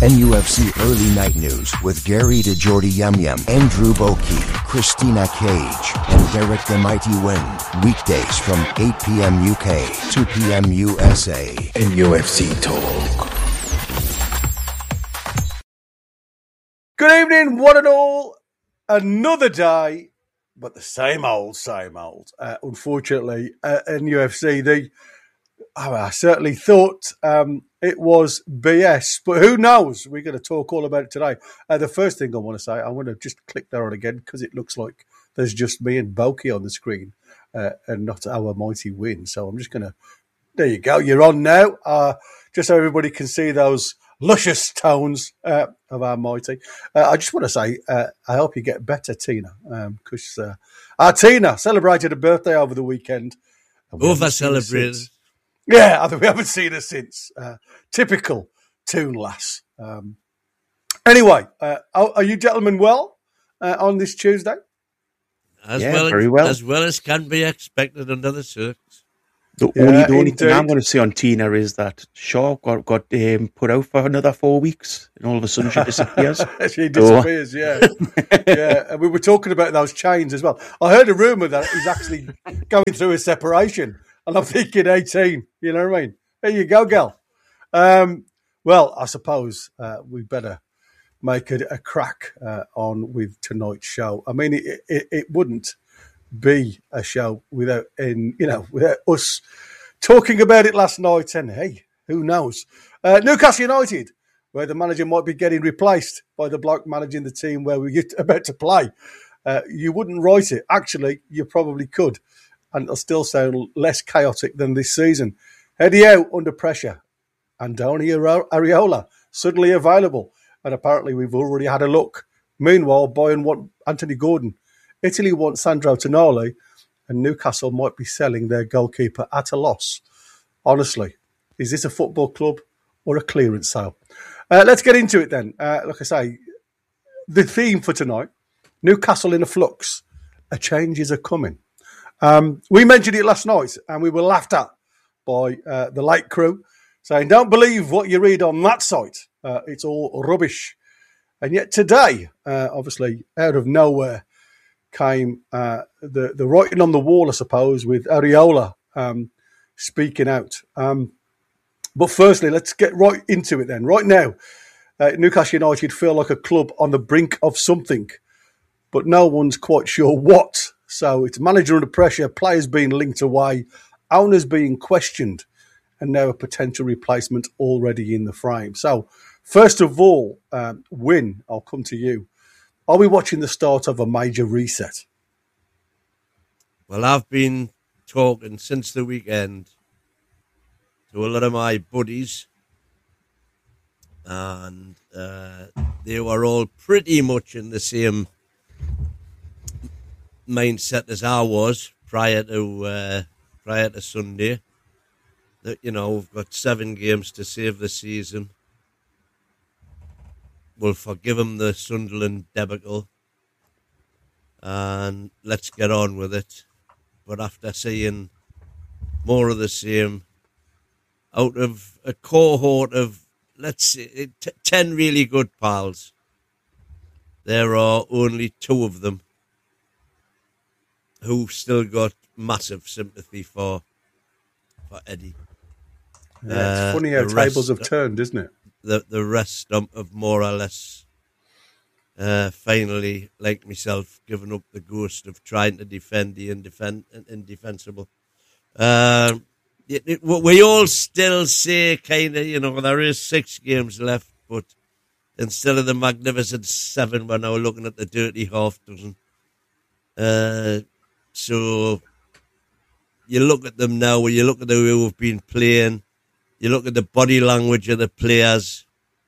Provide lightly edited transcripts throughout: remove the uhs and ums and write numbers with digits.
NUFC Early Night News with Gary DeJordy Yum Yum, Andrew Boki, Christina Cage, and Derek the Mighty Wind. Weekdays from 8 p.m. UK, 2 p.m. USA. NUFC Talk. Good evening, one and all. Another day, but the same old. Unfortunately, in UFC, I certainly thought it was BS, but who knows? We're going to talk all about it today. The first thing I want to say, I want to just click there on again because it looks like there's just me and Boki on the screen and not our mighty win. So I'm just going to, there you go, you're on now. Just so everybody can see those luscious tones of our mighty. I just want to say, I hope you get better, Tina, because our Tina celebrated a birthday over the weekend. Over celebrated. Yeah, I think we haven't seen her since. Typical Toon lass. Anyway, are you gentlemen well on this Tuesday? Very well. As well as can be expected under the circs. The only thing I'm going to say on Tina is that Shaw got put out for another 4 weeks, and all of a sudden she disappears. She disappears, yeah. Yeah, and we were talking about those chains as well. I heard a rumour that he's actually going through a separation, and I'm thinking 18, you know what I mean? There you go, girl. Well, I suppose we better make a crack on with tonight's show. I mean, it wouldn't be a show without us talking about it last night, and hey, who knows? Newcastle United, where the manager might be getting replaced by the bloke managing the team where we're about to play. You wouldn't write it. Actually, you probably could, and it'll still sound less chaotic than this season. Eddie out under pressure. Andoni Areola suddenly available, and apparently we've already had a look. Meanwhile, Bayern want Anthony Gordon. Italy wants Sandro Tonali, and Newcastle might be selling their goalkeeper at a loss. Honestly, is this a football club or a clearance sale? Let's get into it then. Like I say, the theme for tonight, Newcastle in a flux. A changes are coming. We mentioned it last night, and we were laughed at by the late crew, saying, don't believe what you read on that site. It's all rubbish. And yet today, obviously, out of nowhere, came the writing on the wall, I suppose, with Areola speaking out. But firstly, let's get right into it then. Right now, Newcastle United feel like a club on the brink of something, but no one's quite sure what. So it's manager under pressure, players being linked away, owners being questioned, and now a potential replacement already in the frame. So first of all, Win, I'll come to you. Are we watching the start of a major reset? Well, I've been talking since the weekend to a lot of my buddies, and they were all pretty much in the same mindset as I was prior to Sunday. That, you know, we've got 7 games to save the season. We'll forgive them the Sunderland debacle, and let's get on with it. But after seeing more of the same, out of a cohort of, let's say, 10 really good pals, there are only 2 of them who've still got massive sympathy for Eddie. Yeah, it's funny how tables have turned, isn't it? The rest have more or less finally, like myself, given up the ghost of trying to defend the indefensible. We all still say kind of, you know, there is 6 games left, but instead of the magnificent 7, we're now looking at the dirty half dozen. So you look at them now, you look at the way we've been playing, you look at the body language of the players,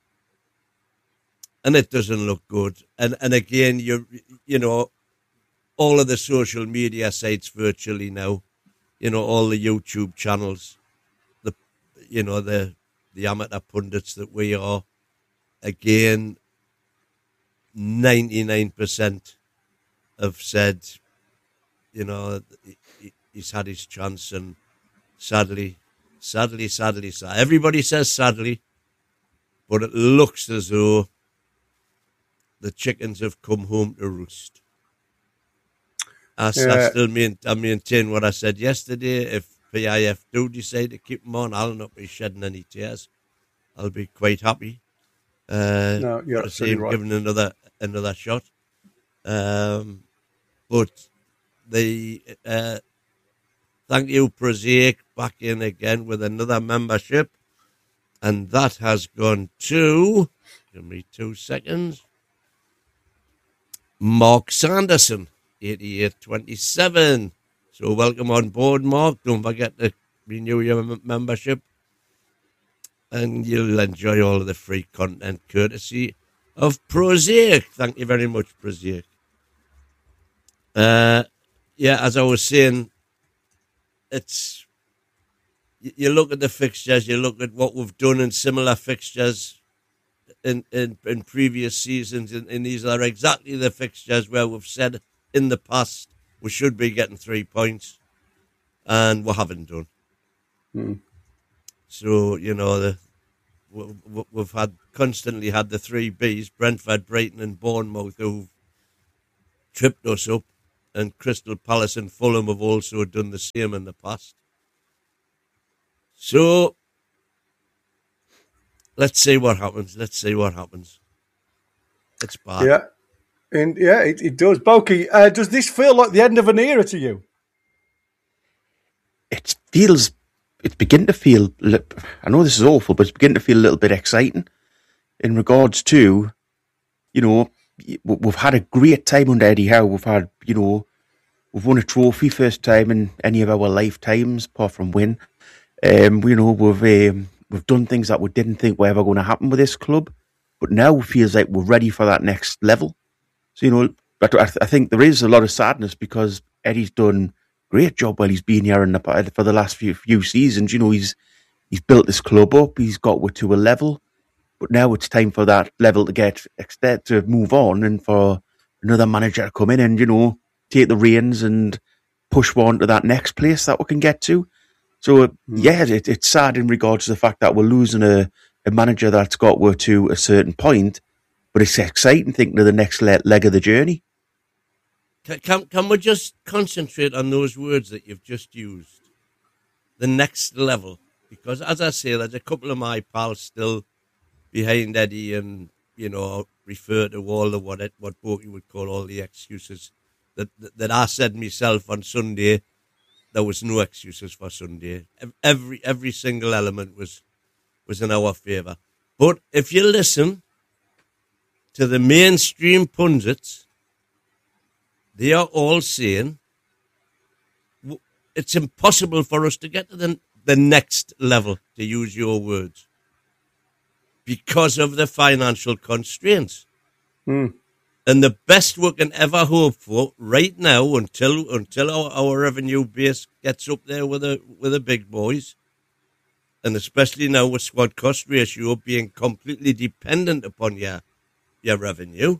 and it doesn't look good. And again, you know, all of the social media sites virtually now, you know, all the YouTube channels, the amateur pundits that we are, again, 99% have said, you know, he's had his chance, and sadly, everybody says sadly, but it looks as though the chickens have come home to roost. I still maintain what I said yesterday. If PIF do decide to keep him on, I'll not be shedding any tears. I'll be quite happy. No, you're absolutely right. Given another shot. But the thank you, Prosaic, back in again with another membership. And that has gone to, give me 2 seconds, Mark Sanderson, 8827. So welcome on board, Mark. Don't forget to renew your membership. And you'll enjoy all of the free content courtesy of Prosaic. Thank you very much, Prosaic. As I was saying, it's, you look at the fixtures, you look at what we've done in similar fixtures in previous seasons, and these are exactly the fixtures where we've said in the past we should be getting 3 points, and we haven't done. So, we've constantly had the 3 Bs, Brentford, Brighton and Bournemouth, who've tripped us up, and Crystal Palace and Fulham have also done the same in the past. So, let's see what happens. It's bad. Yeah. And it does. Boki, does this feel like the end of an era to you? It's beginning to feel, I know this is awful, but it's beginning to feel a little bit exciting in regards to, we've had a great time under Eddie Howe. We've had, we've won a trophy first time in any of our lifetimes, apart from win. We've done things that we didn't think were ever going to happen with this club, but now it feels like we're ready for that next level. So, but I think there is a lot of sadness because Eddie's done a great job while he's been here for the last few seasons. He's built this club up, he's got to a level, but now it's time for that level to move on and for another manager to come in and, take the reins and push one to that next place that we can get to. So, it's sad in regards to the fact that we're losing a manager that's got to a certain point, but it's exciting thinking of the next leg of the journey. Can we just concentrate on those words that you've just used? The next level. Because, as I say, there's a couple of my pals still behind Eddie and, refer to all the what Boki would call all the excuses that I said myself on Sunday. There was no excuses for Sunday. Every single element was in our favour. But if you listen to the mainstream pundits, they are all saying it's impossible for us to get to the next level, to use your words, because of the financial constraints. And the best we can ever hope for right now, until our revenue base gets up there with the big boys, and especially now with squad cost ratio being completely dependent upon your revenue,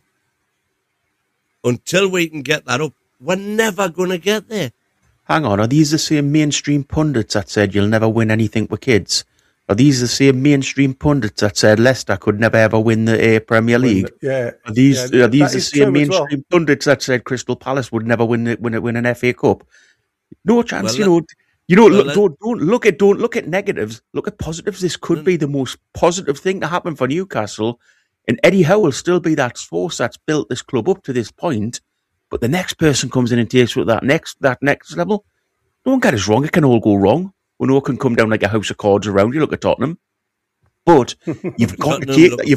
until we can get that up, we're never going to get there. Hang on, are these the same mainstream pundits that said you'll never win anything with kids? Are these the same mainstream pundits that said Leicester could never ever win the Premier League? Are these the same mainstream pundits that said Crystal Palace would never win an FA Cup? No chance. Don't look at negatives. Look at positives. This could be the most positive thing to happen for Newcastle, and Eddie Howe will still be that force that's built this club up to this point. But the next person comes in and takes with that next level. Don't get us wrong; it can all go wrong. We know it can come down like a house of cards around you. Look at Tottenham, but you've got to take that.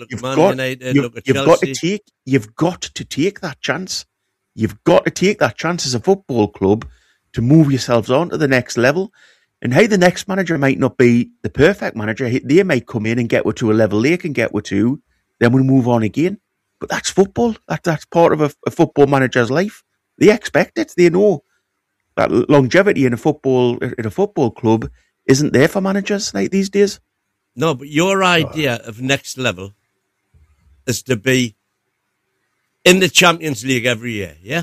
You've got to take that chance. You've got to take that chance as a football club to move yourselves on to the next level. And hey, the next manager might not be the perfect manager. They might come in and get to a level they can get to. Then we'll move on again. But that's football. That's part of a football manager's life. They expect it. They know that longevity in a football club isn't there for managers like these days. No, but your idea of next level is to be in the Champions League every year, yeah?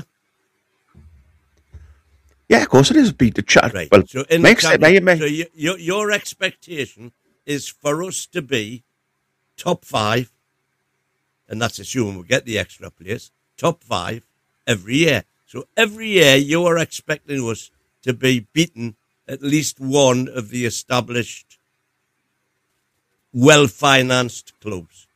Yeah, of course it is. Beat the chat. Right. Well, so your expectation is for us to be top 5, and that's assuming we get the extra place, top 5 every year. So every year you are expecting us to be beating at least one of the established, well-financed clubs.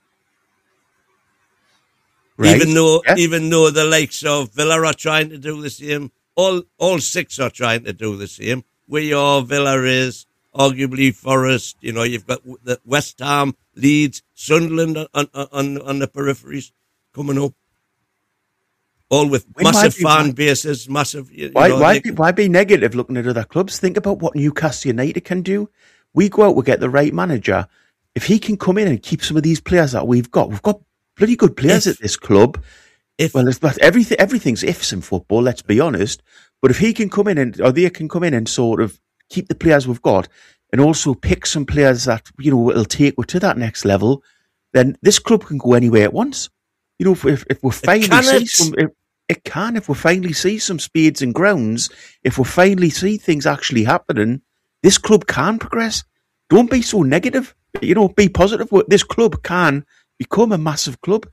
Right. Even though the likes of Villa are trying to do the same, all 6 are trying to do the same. We are, Villa is, arguably Forest. You know, you've got the West Ham, Leeds, Sunderland on the peripheries coming up. All with massive fan bases, massive. Why be negative looking at other clubs? Think about what Newcastle United can do. We go out, we get the right manager. If he can come in and keep some of these players that we've got bloody good players at this club. Everything's ifs in football, let's be honest. But if he can come in or they can come in and sort of keep the players we've got and also pick some players that, you know, will take us to that next level, then this club can go anywhere it wants. You know, if we finally if we finally see some spades and grounds, if we finally see things actually happening, this club can progress. Don't be so negative. You know, be positive. This club can become a massive club.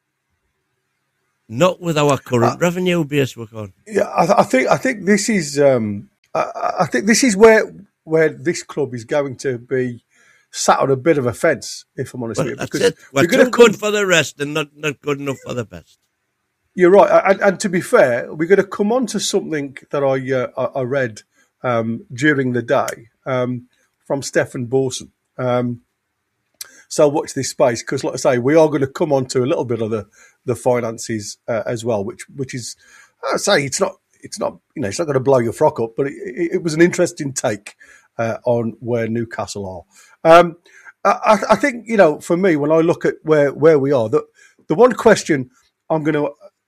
Not with our current revenue base, we're on. Yeah, I think this is I think this is where this club is going to be sat on a bit of a fence, if I'm honest with you. Because we're too good for the rest and not good enough for the best. You're right, and to be fair, we're going to come on to something that I read during the day from Stefan Borson. So watch this space, because, like I say, we are going to come on to a little bit of the finances as well, which is, I say, it's not it's not going to blow your frock up, but it was an interesting take on where Newcastle are. I think, for me, when I look at where we are, the one question I'm going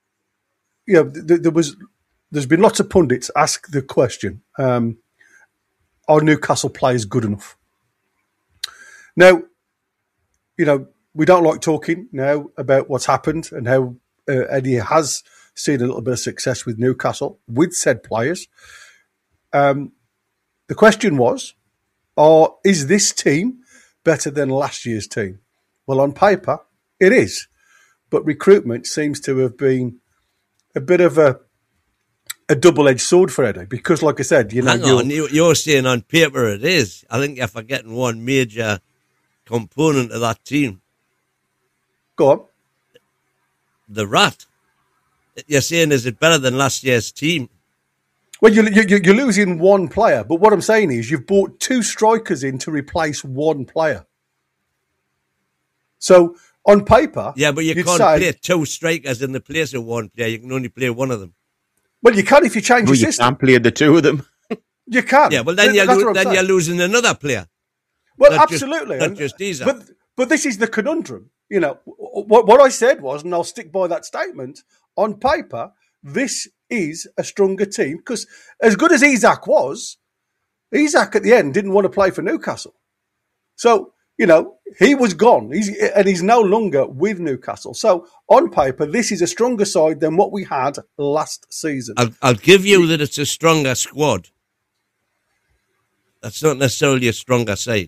to, there's been lots of pundits ask the question, are Newcastle players good enough? Now, we don't like talking now about what's happened and how Eddie has seen a little bit of success with Newcastle with said players. The question was, is this team better than last year's team? Well, on paper, it is. But recruitment seems to have been a bit of a double-edged sword for Eddie, because, like I said, you're saying on paper it is. I think you're forgetting one major component of that team. Go on. The rat. You're saying, is it better than last year's team? Well, you're losing one player, but what I'm saying is you've brought two strikers in to replace one player. So, on paper... Yeah, but you can't play two strikers in the place of one player. You can only play one of them. Well, you can if you change your system. You can't play the two of them. You can. Yeah, well, then you're losing another player. Well, absolutely. Not just Isaac. But this is the conundrum. What I said was, and I'll stick by that statement, on paper, this is a stronger team, because as good as Isaac was, Isaac at the end didn't want to play for Newcastle. So, he was gone, he's no longer with Newcastle. So, on paper, this is a stronger side than what we had last season. I'll give you that it's a stronger squad. That's not necessarily a stronger side.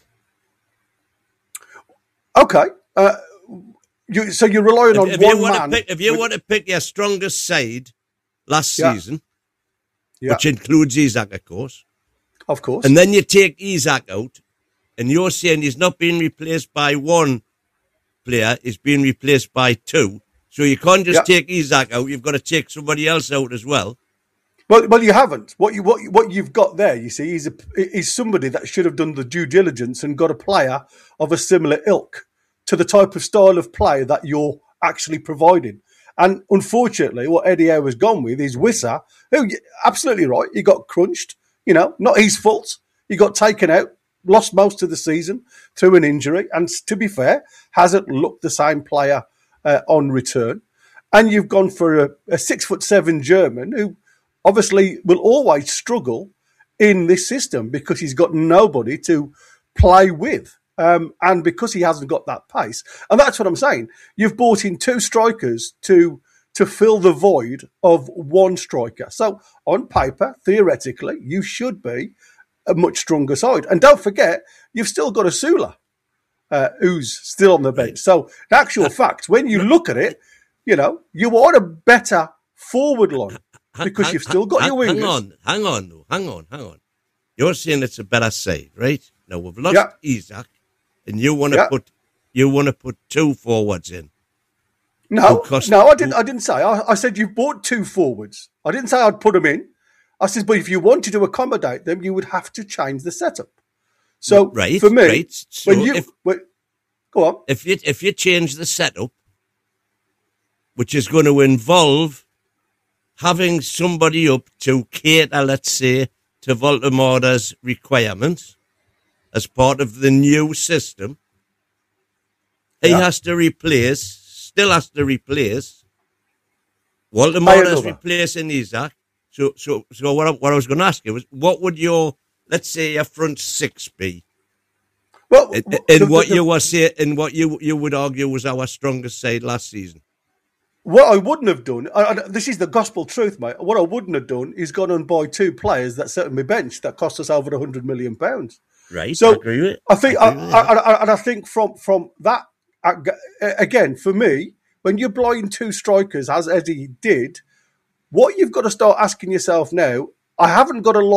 Okay. So you're relying on one man. If you want to pick your strongest side last season, which includes Isaac, of course. Of course. And then you take Isaac out, and you're saying he's not being replaced by one player, he's being replaced by two. So you can't just take Isaac out, you've got to take somebody else out as well. Well, you haven't. What you've got there, you see, is somebody that should have done the due diligence and got a player of a similar ilk to the type of style of play that you're actually providing. And unfortunately, what Eddie Howe has gone with is Wissa, who, absolutely right, he got crunched, not his fault. He got taken out, lost most of the season through an injury, and to be fair, hasn't looked the same player on return. And you've gone for a 6'7" German who obviously will always struggle in this system because he's got nobody to play with. And because he hasn't got that pace. And that's what I'm saying. You've brought in two strikers to fill the void of one striker. So on paper, theoretically, you should be a much stronger side. And don't forget, you've still got a Sula. who's still on the bench. So, in actual fact, when you look at it, you want a better forward line because you've still got your wingers. Hang on. You're saying it's a better side, right? Now we've lost Isak, and you want to put 2 forwards in. No, I didn't say. I said you've bought 2 forwards. I didn't say I'd put them in. I said, but if you wanted to accommodate them, you would have to change the setup. So for me, So go on. If you change the setup, which is going to involve having somebody up to cater, let's say, to Voldemort's requirements as part of the new system, he still has to replace. Voldemort is replacing Isak. So what I was going to ask you was, what would your, let's say, your front 6 be? Well, what you would argue was our strongest side last season. What I wouldn't have done, this is the gospel truth, mate. What I wouldn't have done is gone and buy 2 players that sat on my bench that cost us over £100 million. Right. So I agree with it. I think from that, again, for me, when you're buying 2 strikers, as Eddie did, what you've got to start asking yourself now, I haven't got a lot